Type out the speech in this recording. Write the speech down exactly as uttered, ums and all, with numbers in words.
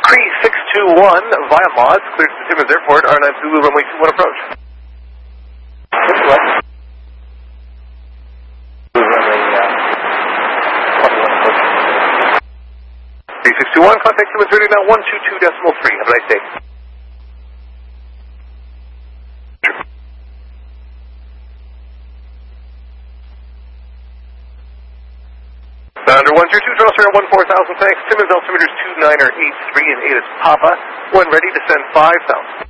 three six two one via Mods, cleared to Timmins Airport, R nine Zulu, runway two one approach. three six two one, contact Timmins Radio now one two two decimal three. Have a nice day. Under one zero two, Charles Sierra one four thousand, thanks. Timmins altimeter is two niner eight three and eight is Papa. When ready, descend five thousand.